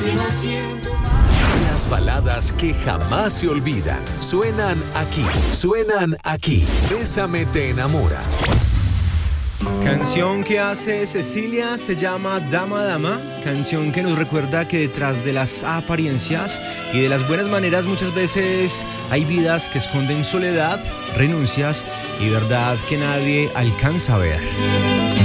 Las baladas que jamás se olvidan suenan aquí. Bésame te enamora. Canción que hace Cecilia se llama Dama Dama, canción que nos recuerda que detrás de las apariencias y de las buenas maneras muchas veces hay vidas que esconden soledad, renuncias y verdad que nadie alcanza a ver.